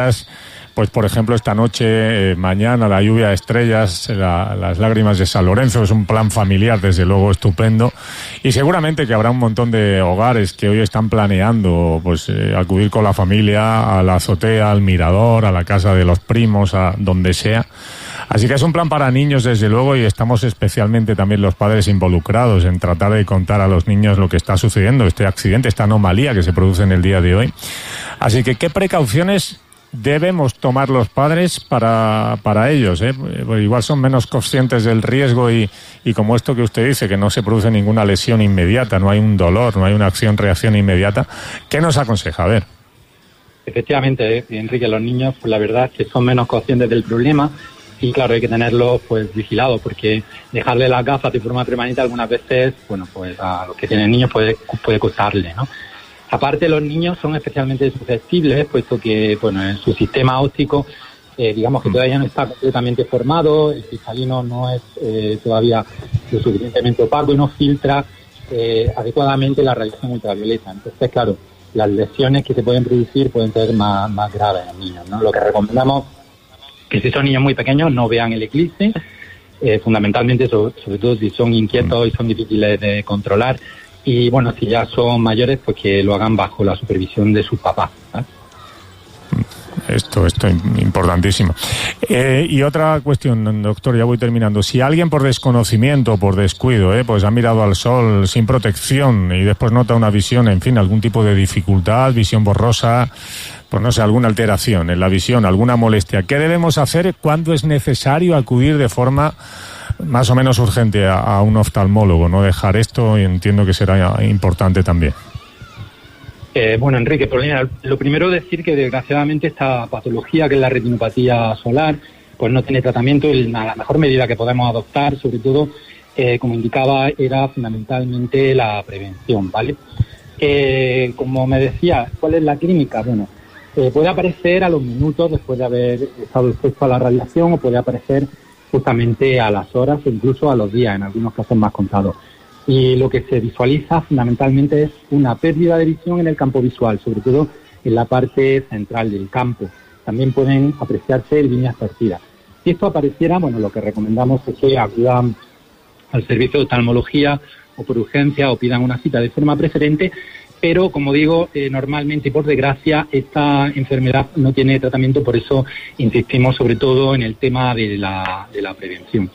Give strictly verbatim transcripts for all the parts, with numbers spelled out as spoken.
Pues por ejemplo esta noche, eh, mañana, la lluvia de estrellas, la, las lágrimas de San Lorenzo, es un plan familiar desde luego estupendo, y seguramente que habrá un montón de hogares que hoy están planeando pues eh, acudir con la familia a la azotea, al mirador, a la casa de los primos, a donde sea. Así que es un plan para niños desde luego, y estamos especialmente también los padres involucrados en tratar de contar a los niños lo que está sucediendo, este accidente, esta anomalía que se produce en el día de hoy. Así que, ¿qué precauciones debemos tomar los padres para, para ellos? ¿eh? Pues igual son menos conscientes del riesgo y, y como esto que usted dice, que no se produce ninguna lesión inmediata, no hay un dolor, no hay una acción-reacción inmediata. ¿Qué nos aconseja? A ver. Efectivamente, Enrique, los niños, pues la verdad es que son menos conscientes del problema y claro, hay que tenerlos pues vigilados, porque dejarle las gafas de forma permanente algunas veces, bueno, pues a los que tienen niños puede, puede costarle, ¿no? Aparte, los niños son especialmente susceptibles, puesto que, bueno, en su sistema óptico, eh, digamos que todavía no está completamente formado, el cristalino no es eh, todavía lo suficientemente opaco y no filtra eh, adecuadamente la radiación ultravioleta. Entonces, claro, las lesiones que se pueden producir pueden ser más, más graves en los niños, ¿no? Lo que recomendamos es que si son niños muy pequeños no vean el eclipse, eh, fundamentalmente, sobre, sobre todo si son inquietos y son difíciles de controlar. Y bueno, si ya son mayores, pues que lo hagan bajo la supervisión de sus papás, ¿eh? Esto, esto es importantísimo. Eh, y otra cuestión, doctor, ya voy terminando. Si alguien por desconocimiento o por descuido, eh, pues ha mirado al sol sin protección y después nota una visión, en fin, algún tipo de dificultad, visión borrosa, pues no sé, alguna alteración en la visión, alguna molestia, ¿qué debemos hacer? ¿Cuándo es necesario acudir de forma más o menos urgente a, a un oftalmólogo? No dejar esto, y entiendo que será importante también. Eh, bueno, Enrique, lo primero es decir que desgraciadamente esta patología, que es la retinopatía solar, pues no tiene tratamiento, y la mejor medida que podemos adoptar, sobre todo, eh, como indicaba, era fundamentalmente la prevención, ¿vale? Eh, como me decía, ¿cuál es la clínica? Bueno, eh, puede aparecer a los minutos después de haber estado expuesto a la radiación, o puede aparecer justamente a las horas o incluso a los días, en algunos casos más contados. Y lo que se visualiza fundamentalmente es una pérdida de visión en el campo visual, sobre todo en la parte central del campo. También pueden apreciarse líneas torcidas. Si esto apareciera, bueno, lo que recomendamos es que acudan al servicio de oftalmología o por urgencia o pidan una cita de forma preferente, pero como digo, eh, normalmente y por desgracia esta enfermedad no tiene tratamiento, por eso insistimos sobre todo en el tema de la, de la prevención.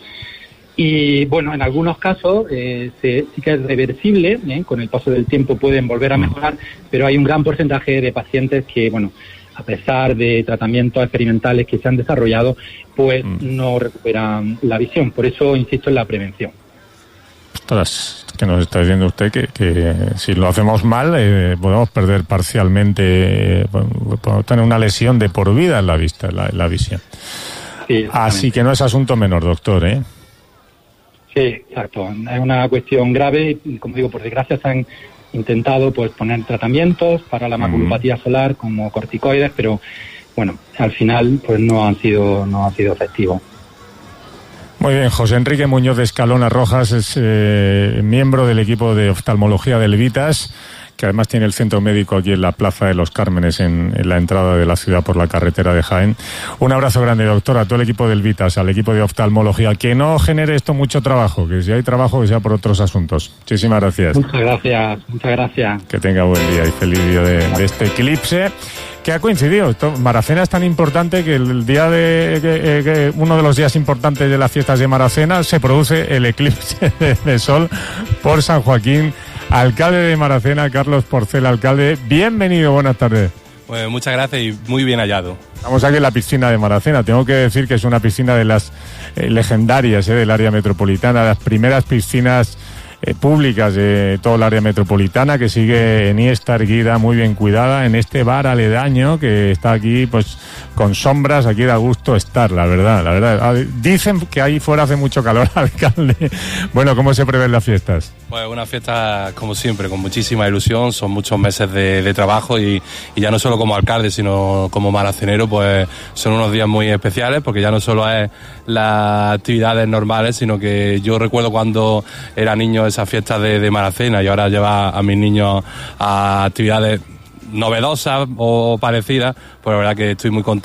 Y bueno, en algunos casos eh, se, sí que es reversible, ¿eh? Con el paso del tiempo pueden volver a mejorar, pero hay un gran porcentaje de pacientes que, bueno, a pesar de tratamientos experimentales que se han desarrollado, pues mm. no recuperan la visión. Por eso insisto en la prevención. Ostras, que nos está diciendo usted que, que si lo hacemos mal eh, podemos perder parcialmente, eh, podemos tener una lesión de por vida en la vista, en la, en la visión. Sí, así que no es asunto menor, doctor, ¿eh? Sí, exacto. Es una cuestión grave y, como digo, por desgracia se han intentado pues poner tratamientos para la maculopatía solar como corticoides, pero bueno, al final pues no han sido no han sido efectivos. Muy bien, José Enrique Muñoz de Escalona Rojas es eh, miembro del equipo de oftalmología del Vitas, que además tiene el centro médico aquí en la Plaza de los Cármenes, en, en la entrada de la ciudad por la carretera de Jaén. Un abrazo grande, doctor, a todo el equipo del Vitas, al equipo de oftalmología. Que no genere esto mucho trabajo, que si hay trabajo que sea por otros asuntos. Muchísimas gracias. Muchas gracias, muchas gracias. Que tenga buen día y feliz día de, de este eclipse, que ha coincidido. Esto, Maracena es tan importante que el día de que, que uno de los días importantes de las fiestas de Maracena se produce el eclipse de, de sol por San Joaquín. Alcalde de Maracena, Carlos Porcel, alcalde, bienvenido, buenas tardes. Pues muchas gracias y muy bien hallado. Estamos aquí en la piscina de Maracena. Tengo que decir que es una piscina de las eh, legendarias eh, del área metropolitana, las primeras piscinas eh, públicas de todo el área metropolitana, que sigue en esta erguida, muy bien cuidada, en este bar aledaño que está aquí, pues con sombras. Aquí da gusto estar, la verdad, la verdad. Dicen que ahí fuera hace mucho calor, alcalde. Bueno, ¿cómo se prevén las fiestas? Pues una fiesta, como siempre, con muchísima ilusión. Son muchos meses de, de trabajo y, y ya no solo como alcalde, sino como maracenero, pues son unos días muy especiales, porque ya no solo es las actividades normales, sino que yo recuerdo cuando era niño esas fiestas de, de Maracena, y ahora lleva a mis niños a actividades novedosas o parecidas, pues la verdad que estoy muy contento.